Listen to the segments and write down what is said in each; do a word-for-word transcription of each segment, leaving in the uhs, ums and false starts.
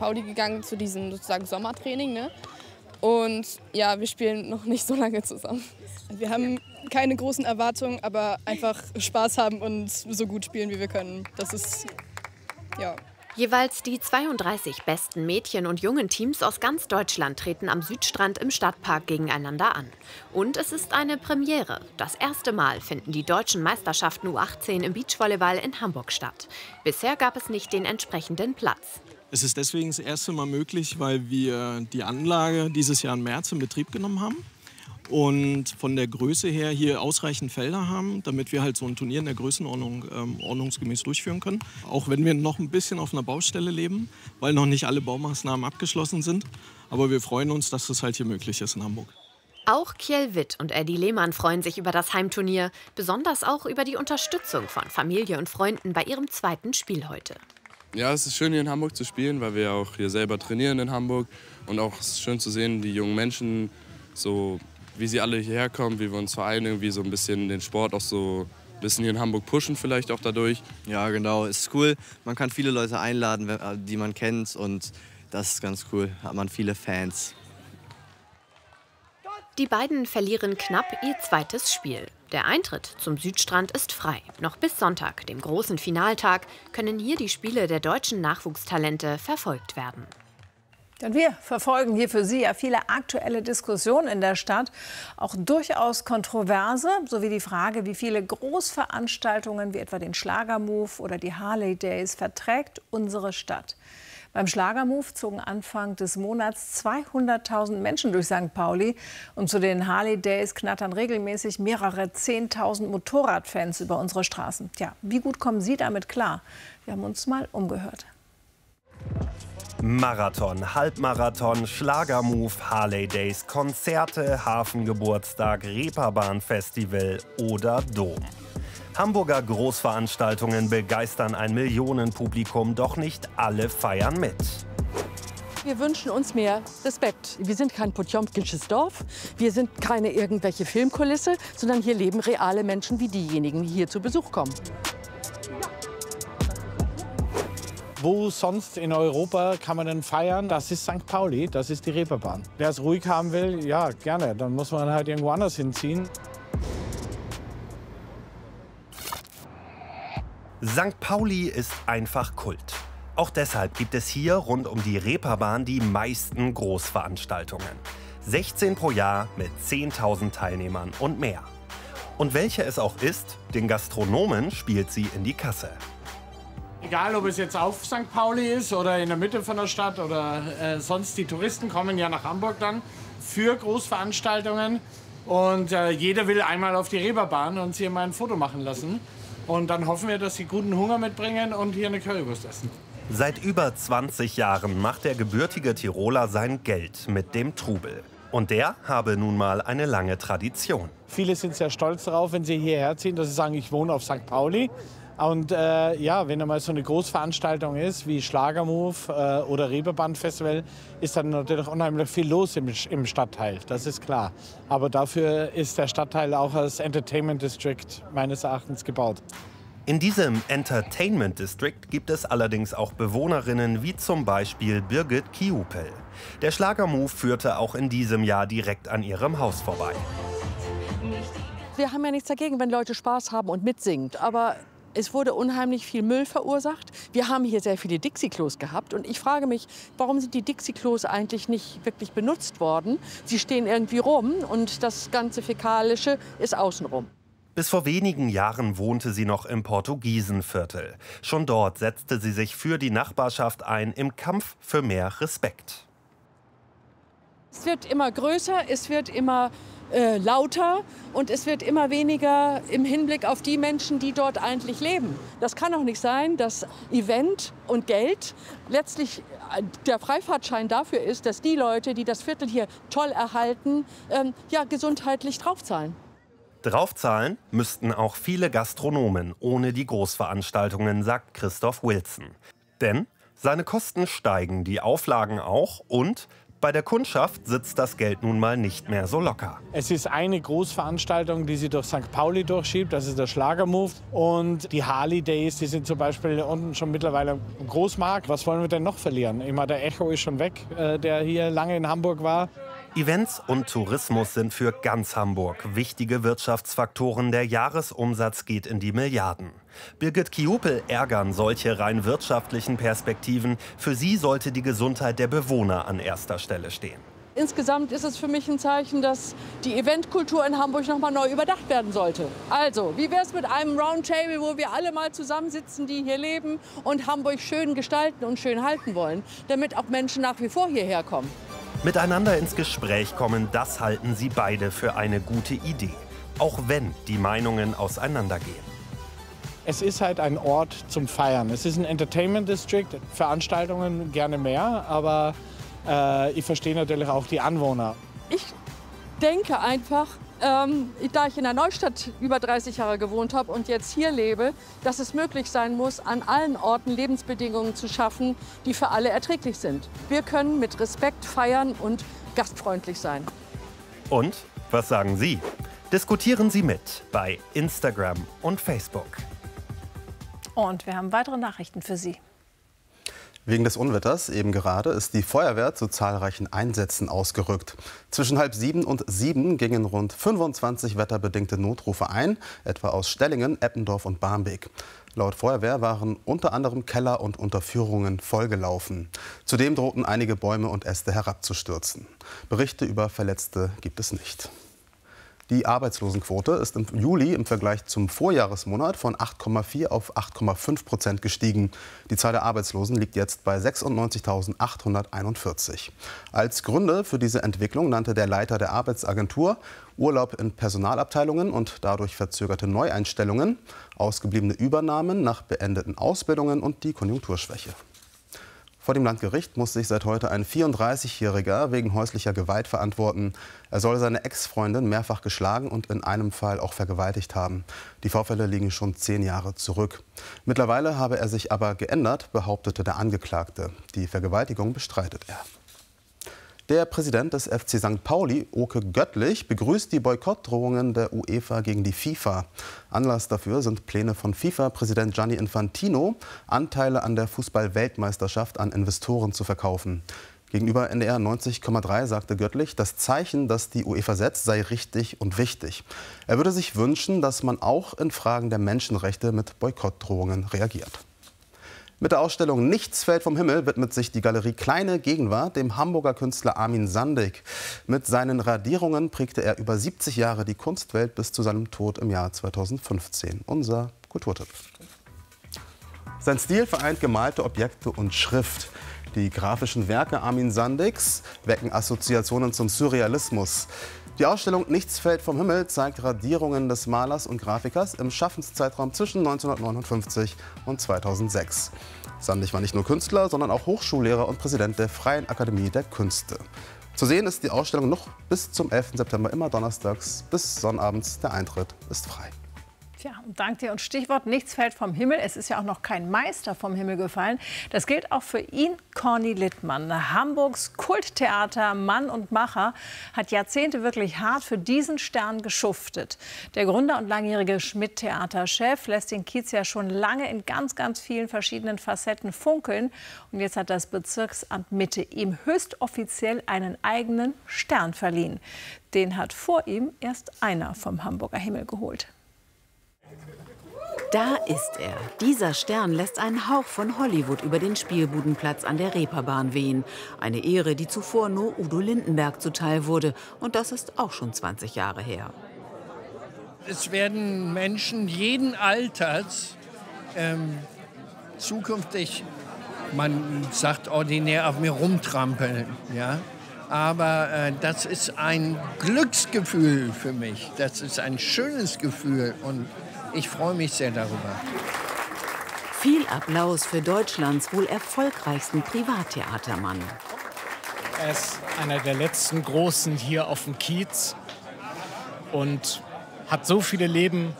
Pauli gegangen zu diesem sozusagen Sommertraining. Ne? Und ja, wir spielen noch nicht so lange zusammen. Wir haben keine großen Erwartungen, aber einfach Spaß haben und so gut spielen, wie wir können. Das ist, ja. Jeweils die zweiunddreißig besten Mädchen- und Jungen-Teams aus ganz Deutschland treten am Südstrand im Stadtpark gegeneinander an. Und es ist eine Premiere. Das erste Mal finden die deutschen Meisterschaften U achtzehn im Beachvolleyball in Hamburg statt. Bisher gab es nicht den entsprechenden Platz. Es ist deswegen das erste Mal möglich, weil wir die Anlage dieses Jahr im März in Betrieb genommen haben. Und von der Größe her hier ausreichend Felder haben, damit wir halt so ein Turnier in der Größenordnung ähm, ordnungsgemäß durchführen können. Auch wenn wir noch ein bisschen auf einer Baustelle leben, weil noch nicht alle Baumaßnahmen abgeschlossen sind. Aber wir freuen uns, dass das halt hier möglich ist in Hamburg. Auch Kjell Witt und Eddie Lehmann freuen sich über das Heimturnier, besonders auch über die Unterstützung von Familie und Freunden bei ihrem zweiten Spiel heute. Ja, es ist schön, hier in Hamburg zu spielen, weil wir auch hier selber trainieren in Hamburg. Und auch es ist schön zu sehen, die jungen Menschen so, wie sie alle hierher kommen, wie wir uns vereinen, irgendwie so ein bisschen den Sport auch so ein bisschen hier in Hamburg pushen, vielleicht auch dadurch. Ja, genau, ist cool. Man kann viele Leute einladen, die man kennt, und das ist ganz cool. Hat man viele Fans. Die beiden verlieren knapp ihr zweites Spiel. Der Eintritt zum Südstrand ist frei. Noch bis Sonntag, dem großen Finaltag, können hier die Spiele der deutschen Nachwuchstalente verfolgt werden. Denn wir verfolgen hier für Sie ja viele aktuelle Diskussionen in der Stadt, auch durchaus kontroverse, sowie die Frage, wie viele Großveranstaltungen wie etwa den Schlagermove oder die Harley Days verträgt unsere Stadt. Beim Schlagermove zogen Anfang des Monats zweihunderttausend Menschen durch Sankt Pauli. Und zu den Harley Days knattern regelmäßig mehrere zehntausend Motorradfans über unsere Straßen. Tja, wie gut kommen Sie damit klar? Wir haben uns mal umgehört. Marathon, Halbmarathon, Schlagermove, Harley Days, Konzerte, Hafengeburtstag, Reeperbahn-Festival oder Dom. Hamburger Großveranstaltungen begeistern ein Millionenpublikum, doch nicht alle feiern mit. Wir wünschen uns mehr Respekt. Wir sind kein potjomkinsches Dorf, wir sind keine irgendwelche Filmkulisse, sondern hier leben reale Menschen wie diejenigen, die hier zu Besuch kommen. Wo sonst in Europa kann man denn feiern? Das ist Sankt Pauli, das ist die Reeperbahn. Wer es ruhig haben will, ja, gerne. Dann muss man halt irgendwo anders hinziehen. Sankt Pauli ist einfach Kult. Auch deshalb gibt es hier rund um die Reeperbahn die meisten Großveranstaltungen. sechzehn pro Jahr mit zehntausend Teilnehmern und mehr. Und welche es auch ist, den Gastronomen spielt sie in die Kasse. Egal, ob es jetzt auf Sankt Pauli ist oder in der Mitte von der Stadt oder äh, sonst, die Touristen kommen ja nach Hamburg dann für Großveranstaltungen. Und äh, jeder will einmal auf die Reeperbahn und sich mal ein Foto machen lassen. Und dann hoffen wir, dass sie guten Hunger mitbringen und hier eine Currywurst essen. Seit über zwanzig Jahren macht der gebürtige Tiroler sein Geld mit dem Trubel. Und der habe nun mal eine lange Tradition. Viele sind sehr stolz darauf, wenn sie hierher ziehen, dass sie sagen, ich wohne auf Sankt Pauli. Und äh, ja, wenn einmal so eine Großveranstaltung ist, wie Schlagermove äh, oder Reeperbahn-Festival, ist dann natürlich unheimlich viel los im, im Stadtteil, das ist klar. Aber dafür ist der Stadtteil auch als Entertainment District meines Erachtens gebaut. In diesem Entertainment District gibt es allerdings auch Bewohnerinnen wie zum Beispiel Birgit Kiupel. Der Schlagermove führte auch in diesem Jahr direkt an ihrem Haus vorbei. Wir haben ja nichts dagegen, wenn Leute Spaß haben und mitsingen. Aber es wurde unheimlich viel Müll verursacht. Wir haben hier sehr viele Dixie-Klos gehabt. Und ich frage mich, warum sind die Dixie-Klos eigentlich nicht wirklich benutzt worden? Sie stehen irgendwie rum und das ganze Fäkalische ist außenrum. Bis vor wenigen Jahren wohnte sie noch im Portugiesenviertel. Schon dort setzte sie sich für die Nachbarschaft ein im Kampf für mehr Respekt. Es wird immer größer, es wird immer äh, lauter und es wird immer weniger im Hinblick auf die Menschen, die dort eigentlich leben. Das kann doch nicht sein, dass Event und Geld letztlich der Freifahrtschein dafür ist, dass die Leute, die das Viertel hier toll erhalten, ähm, ja, gesundheitlich draufzahlen. Draufzahlen müssten auch viele Gastronomen ohne die Großveranstaltungen, sagt Christoph Wilson. Denn seine Kosten steigen, die Auflagen auch und Bei der Kundschaft sitzt das Geld nun mal nicht mehr so locker. Es ist eine Großveranstaltung, die sie durch Sankt Pauli durchschiebt. Das ist der Schlagermove. Und die Harley Days, die sind zum Beispiel unten schon mittlerweile ein Großmarkt. Was wollen wir denn noch verlieren? Immer der Echo ist schon weg, der hier lange in Hamburg war. Events und Tourismus sind für ganz Hamburg wichtige Wirtschaftsfaktoren. Der Jahresumsatz geht in die Milliarden. Birgit Kiupel ärgern solche rein wirtschaftlichen Perspektiven. Für sie sollte die Gesundheit der Bewohner an erster Stelle stehen. Insgesamt ist es für mich ein Zeichen, dass die Eventkultur in Hamburg noch mal neu überdacht werden sollte. Also, wie wäre es mit einem Roundtable, wo wir alle mal zusammensitzen, die hier leben und Hamburg schön gestalten und schön halten wollen, damit auch Menschen nach wie vor hierher kommen? Miteinander ins Gespräch kommen, das halten sie beide für eine gute Idee. Auch wenn die Meinungen auseinandergehen. Es ist halt ein Ort zum Feiern. Es ist ein Entertainment District, Veranstaltungen gerne mehr, aber äh, ich verstehe natürlich auch die Anwohner. Ich denke einfach, ähm, da ich in der Neustadt über dreißig Jahre gewohnt habe und jetzt hier lebe, dass es möglich sein muss, an allen Orten Lebensbedingungen zu schaffen, die für alle erträglich sind. Wir können mit Respekt feiern und gastfreundlich sein. Und was sagen Sie? Diskutieren Sie mit bei Instagram und Facebook. Und wir haben weitere Nachrichten für Sie. Wegen des Unwetters eben gerade ist die Feuerwehr zu zahlreichen Einsätzen ausgerückt. Zwischen halb sieben und sieben gingen rund fünfundzwanzig wetterbedingte Notrufe ein, etwa aus Stellingen, Eppendorf und Barmbek. Laut Feuerwehr waren unter anderem Keller und Unterführungen vollgelaufen. Zudem drohten einige Bäume und Äste herabzustürzen. Berichte über Verletzte gibt es nicht. Die Arbeitslosenquote ist im Juli im Vergleich zum Vorjahresmonat von acht Komma vier auf acht Komma fünf Prozent gestiegen. Die Zahl der Arbeitslosen liegt jetzt bei sechsundneunzigtausendachthunderteinundvierzig. Als Gründe für diese Entwicklung nannte der Leiter der Arbeitsagentur Urlaub in Personalabteilungen und dadurch verzögerte Neueinstellungen, ausgebliebene Übernahmen nach beendeten Ausbildungen und die Konjunkturschwäche. Vor dem Landgericht muss sich seit heute ein vierunddreißigjähriger wegen häuslicher Gewalt verantworten. Er soll seine Ex-Freundin mehrfach geschlagen und in einem Fall auch vergewaltigt haben. Die Vorfälle liegen schon zehn Jahre zurück. Mittlerweile habe er sich aber geändert, behauptete der Angeklagte. Die Vergewaltigung bestreitet er. Der Präsident des F C Sankt Pauli, Oke Göttlich, begrüßt die Boykottdrohungen der UEFA gegen die FIFA. Anlass dafür sind Pläne von FIFA-Präsident Gianni Infantino, Anteile an der Fußball-Weltmeisterschaft an Investoren zu verkaufen. Gegenüber N D R neunzig Komma drei sagte Göttlich, das Zeichen, das die UEFA setzt, sei richtig und wichtig. Er würde sich wünschen, dass man auch in Fragen der Menschenrechte mit Boykottdrohungen reagiert. Mit der Ausstellung Nichts fällt vom Himmel widmet sich die Galerie Kleine Gegenwart dem Hamburger Künstler Armin Sandig. Mit seinen Radierungen prägte er über siebzig Jahre die Kunstwelt bis zu seinem Tod im Jahr zweitausendfünfzehn. Unser Kulturtipp. Sein Stil vereint gemalte Objekte und Schrift. Die grafischen Werke Armin Sandigs wecken Assoziationen zum Surrealismus. Die Ausstellung Nichts fällt vom Himmel zeigt Radierungen des Malers und Grafikers im Schaffenszeitraum zwischen neunzehnhundertneunundfünfzig und zweitausendsechs. Sandig war nicht nur Künstler, sondern auch Hochschullehrer und Präsident der Freien Akademie der Künste. Zu sehen ist die Ausstellung noch bis zum elften September, immer donnerstags bis sonnabends. Der Eintritt ist frei. Tja, und dank dir. Und Stichwort Nichts fällt vom Himmel. Es ist ja auch noch kein Meister vom Himmel gefallen. Das gilt auch für ihn, Corny Littmann. Hamburgs Kulttheater, Mann und Macher, hat Jahrzehnte wirklich hart für diesen Stern geschuftet. Der Gründer und langjährige Schmidt-Theaterchef lässt den Kiez ja schon lange in ganz, ganz vielen verschiedenen Facetten funkeln. Und jetzt hat das Bezirksamt Mitte ihm höchst offiziell einen eigenen Stern verliehen. Den hat vor ihm erst einer vom Hamburger Himmel geholt. Da ist er. Dieser Stern lässt einen Hauch von Hollywood über den Spielbudenplatz an der Reeperbahn wehen. Eine Ehre, die zuvor nur Udo Lindenberg zuteil wurde. Und das ist auch schon zwanzig Jahre her. Es werden Menschen jeden Alters ähm, zukünftig, man sagt ordinär, auf mir rumtrampeln. Ja? Aber äh, das ist ein Glücksgefühl für mich. Das ist ein schönes Gefühl und ich freue mich sehr darüber. Viel Applaus für Deutschlands wohl erfolgreichsten Privattheatermann. Er ist einer der letzten Großen hier auf dem Kiez und hat so viele Leben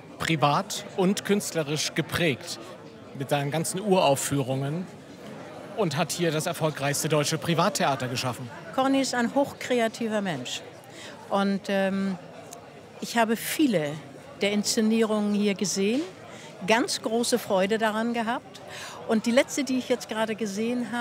privat und künstlerisch geprägt mit seinen ganzen Uraufführungen. und hat hier das erfolgreichste deutsche Privattheater geschaffen. Corny ist ein hochkreativer Mensch. Und ähm, ich habe viele der Inszenierungen hier gesehen, ganz große Freude daran gehabt. Und die letzte, die ich jetzt gerade gesehen habe,